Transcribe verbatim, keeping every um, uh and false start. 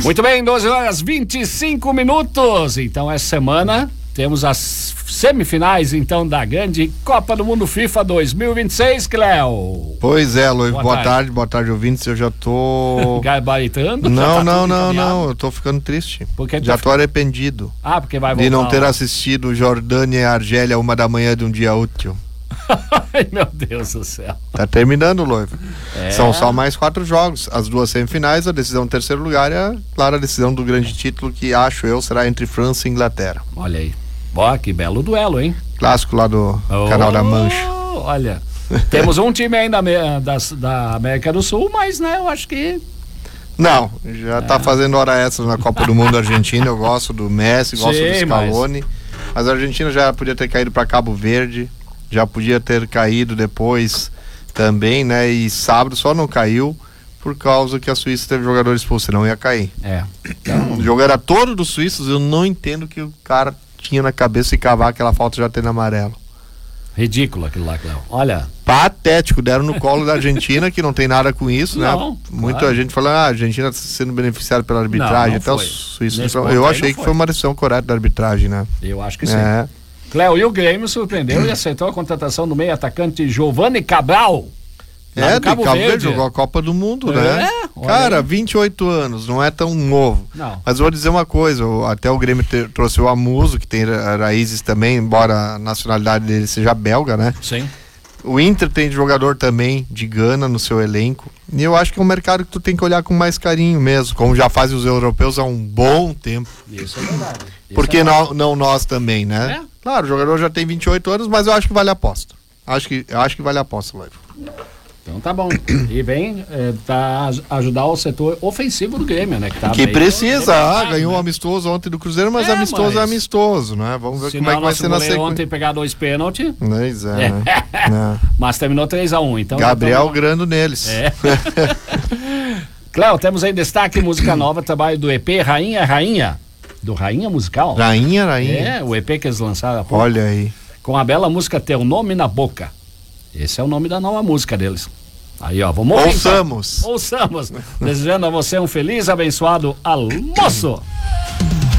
Muito bem, doze horas vinte e cinco minutos. Então, essa semana temos as semifinais, então, da grande Copa do Mundo FIFA dois mil e vinte e seis, Cléo. Pois é, Luiz, boa, boa tarde. tarde, boa tarde, ouvintes. Eu já tô... gabaritando? Não, já tá não, não, não, eu tô ficando triste. Porque já tá tô arrependido. Ah, porque vai voltar. De não ter assistido Jordânia e Argélia uma da manhã de um dia útil. Ai, meu Deus do céu. Tá terminando, Loivo. É. São só mais quatro jogos. As duas semifinais, a decisão do terceiro lugar e a clara decisão do grande título, que acho eu será entre França e Inglaterra. Olha aí. Ó, que belo duelo, hein? Clássico lá do oh, Canal da Mancha. Olha, temos um time ainda da, da América do Sul, mas, né, eu acho que... Não, já é. tá fazendo hora extra na Copa do Mundo Argentina. Eu gosto do Messi, gosto Sim, do Scaloni. Mas... mas a Argentina já podia ter caído para Cabo Verde. Já podia ter caído depois também, né? E sábado só não caiu por causa que a Suíça teve jogador expulso, senão ia cair. É. Então, o jogo era todo dos suíços, eu não entendo que o cara tinha na cabeça de cavar aquela falta já tendo amarelo. Ridículo aquilo lá, Cléo. Olha. Patético, deram no colo da Argentina, que não tem nada com isso, não, né? Muita claro. gente falando, ah, a Argentina está sendo beneficiada pela arbitragem. Não, não até os suíços. Eu achei que foi. foi uma decisão correta da arbitragem, né? Eu acho que sim. É. Cléo, e o Grêmio surpreendeu e aceitou a contratação do meio atacante Giovanni Cabral. É, do Cabo, Cabo Verde. Verde jogou a Copa do Mundo, é, né? Cara, aí. vinte e oito anos, não é tão novo. Não. Mas vou dizer uma coisa, até o Grêmio ter, trouxe o Amuso, que tem raízes também, embora a nacionalidade dele seja belga, né? Sim. O Inter tem jogador também de Gana no seu elenco. E eu acho que é um mercado que tu tem que olhar com mais carinho mesmo, como já fazem os europeus há um bom tempo. Isso é verdade. Por que é não, não nós também, né? É? Claro, o jogador já tem vinte e oito anos, mas eu acho que vale a aposta. Acho que, eu acho que vale a aposta, Loivo. Então tá bom. E vem é, tá, ajudar o setor ofensivo do Grêmio, né? Que, tá que bem, precisa. Ah, ganhou né? um amistoso ontem do Cruzeiro, mas é, amistoso mas... é amistoso, né? Vamos ver Se como é que vai ser na sequência. Ontem pegar dois pênaltis. Pois é, né? é. Mas terminou três a um, então... Gabriel grando neles. É. Cléo, temos aí destaque, música nova, trabalho do E P Rainha Rainha. Do Rainha Musical. Rainha Rainha. É, o E P que eles lançaram há pouco. Olha aí. Com a bela música Teu Nome na Boca. Esse é o nome da nova música deles. Aí, ó, vamos ouvir. Ouçamos. Ouçamos. Desejando a você um feliz, abençoado almoço.